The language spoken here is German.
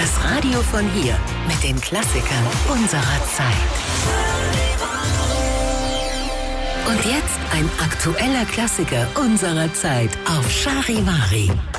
Das Radio von hier mit den Klassikern unserer Zeit. Und jetzt ein aktueller Klassiker unserer Zeit auf Charivari.